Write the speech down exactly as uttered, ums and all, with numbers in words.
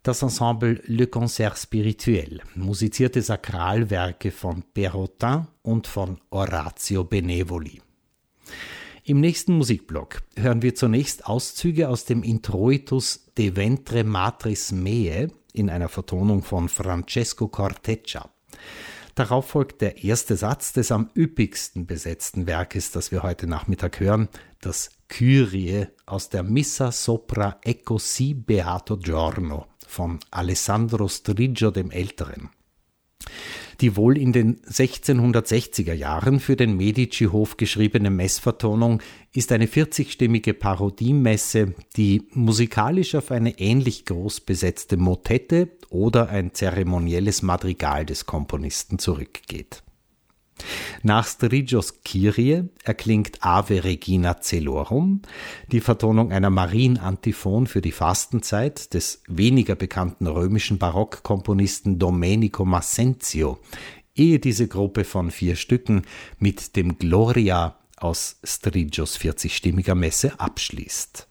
Das Ensemble Le Concert Spirituel musizierte Sakralwerke von Perrotin und von Orazio Benevoli. Im nächsten Musikblock hören wir zunächst Auszüge aus dem Introitus De Ventre Matris Meae in einer Vertonung von Francesco Corteccia. Darauf folgt der erste Satz des am üppigsten besetzten Werkes, das wir heute Nachmittag hören, das Kyrie aus der Missa sopra Ecco si beato giorno von Alessandro Striggio dem Älteren. Die wohl in den sechzehnhundertsechziger Jahren für den Medici-Hof geschriebene Messvertonung ist eine vierzigstimmige Parodiemesse, die musikalisch auf eine ähnlich groß besetzte Motette oder ein zeremonielles Madrigal des Komponisten zurückgeht. Nach Striggios Kyrie erklingt Ave Regina Coelorum, die Vertonung einer Marienantiphon für die Fastenzeit des weniger bekannten römischen Barockkomponisten Domenico Massenzio, ehe diese Gruppe von vier Stücken mit dem Gloria aus Striggios vierzigstimmiger Messe abschließt.